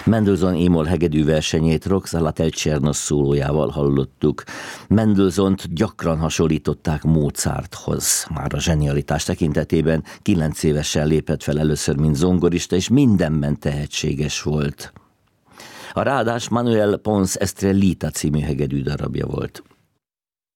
Mendelssohn émol hegedű versenyét Roxana Teltchernos szólójával hallottuk. Mendelssohnt gyakran hasonlították Mozarthoz. Már a zsenialitás tekintetében 9 évesen lépett fel először, mint zongorista, és mindenben tehetséges volt. A ráadás Manuel Pons Estrellita című hegedű darabja volt.